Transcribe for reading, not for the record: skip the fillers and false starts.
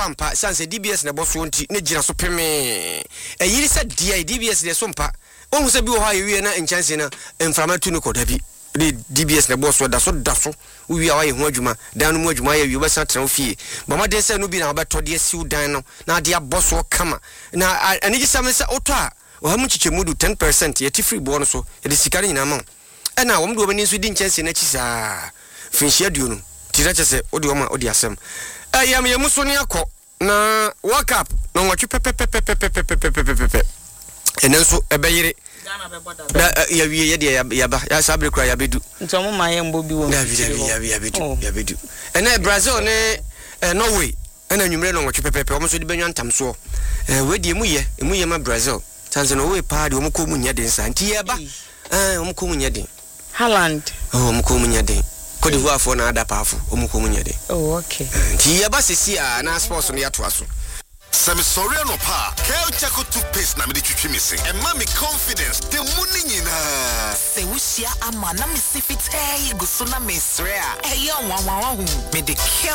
ampa sanse DBS na boso nti ne gina so peme yiri sa dia DBS de so mpa ohun se bi wo ha yewie na enchanse na inflammatory no koda bi DBS na boso da so wi a waye ho adwuma dan no mu adwuma ya wi obesa tran fie mama den se no bi na obeto de asiu dan no na de aboso kama na anigi sam se oto a o ha mu chichemudu 10% yeti free bo no so de sikari nyina ma na wo mdo obani so di enchanse na chisa finhia duo no tira chese odi o ma odi asem ayam yemuso ne akọ na wake up na nwatwe pepepepepepepepepepe enenso ebeyire ya wie ye de ya ba ya sabre kura ya bedu ntomo ma ye mbo bi wo ya bedu ena Brazil ne Norway ena nwumre no nwatwe pepepe omo so de benwa ntam so we de emu ye ma Brazil tanze no we pa de omo ko mu nya den sa nti ye ba omo ko mu nya den Haaland omo ko mu nya den Kodi huwa for na ada pafo omuko munyade. Oh okay. Ti yaba sesi a na sports no yato aso. Semi sorry no pa. Kel chako toothpaste na me de twitwi missing. E ma me confidence the money nyina. Se wushia ama na me sifite go so na me sre a. E yo nwa hu. Me de